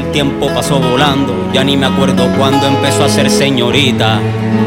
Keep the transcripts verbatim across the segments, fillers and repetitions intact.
el tiempo pasó volando, ya ni me acuerdo cuándo empezó a ser señorita.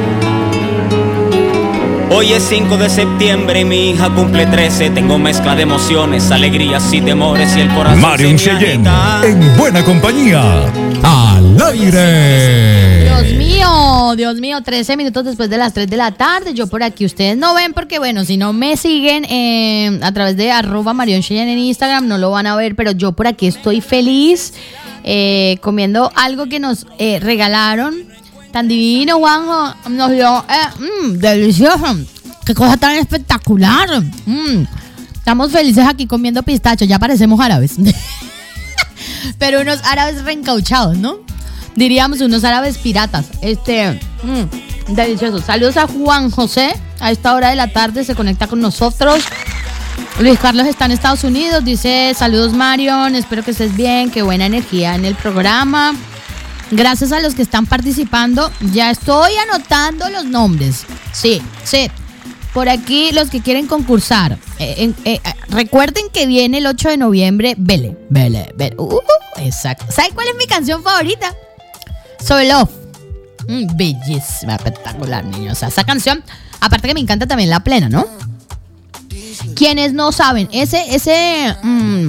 Hoy es cinco de septiembre y mi hija cumple trece. Tengo mezcla de emociones, alegrías y temores y el corazón Marion se me Cheyenne, agita. en buena compañía, al aire. Dios mío, Dios mío, trece minutos después de las tres de la tarde. Yo por aquí, ustedes no ven porque, bueno, si no me siguen eh, a través de arroba Marion Cheyenne en Instagram, no lo van a ver, pero yo por aquí estoy feliz eh, comiendo algo que nos eh, regalaron. Tan divino, Juanjo, nos dio, eh, mmm, delicioso, qué cosa tan espectacular. Mm. Estamos felices aquí comiendo pistacho, ya parecemos árabes. Pero unos árabes reencauchados, ¿no? Diríamos unos árabes piratas. Este, mmm, delicioso. Saludos a Juan José, a esta hora de la tarde se conecta con nosotros. Luis Carlos está en Estados Unidos, dice, saludos Marion, espero que estés bien, qué buena energía en el programa. Gracias a los que están participando, ya estoy anotando los nombres. Sí, sí. Por aquí los que quieren concursar. Eh, eh, eh, recuerden que viene el ocho de noviembre. Vele, vele, vele. Uh, uh, exacto. ¿Saben cuál es mi canción favorita? So Love. Mm, bellísima, espectacular, niños. O sea, esa canción, aparte que me encanta también la plena, ¿no? Quienes no saben, ese, ese... Mm,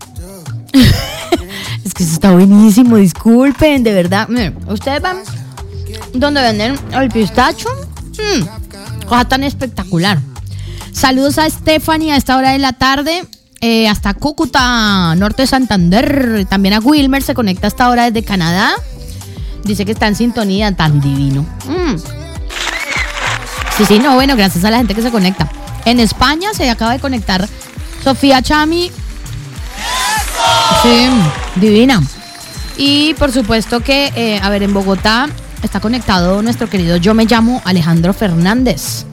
es que eso está buenísimo, disculpen, de verdad. Miren, ustedes van donde venden el pistacho. Mmm, cosa tan espectacular. Saludos a Stephanie a esta hora de la tarde. Eh, hasta Cúcuta, norte de Santander. También a Wilmer, se conecta a esta hora desde Canadá. Dice que está en sintonía, tan divino. Mm. Sí, sí, no, bueno, gracias a la gente que se conecta. En España se acaba de conectar Sofía Chami. Sí, divina. Y por supuesto que, eh, a ver, en Bogotá está conectado nuestro querido Yo Me Llamo Alejandro Fernández.